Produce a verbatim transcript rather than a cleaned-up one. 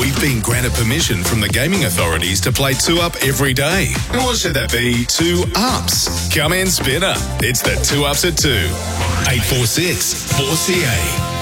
we've been granted permission from the gaming authorities to play two up every day. Or should that be two ups? Come in, Spinner. It's the two ups at two. eight four six four C A.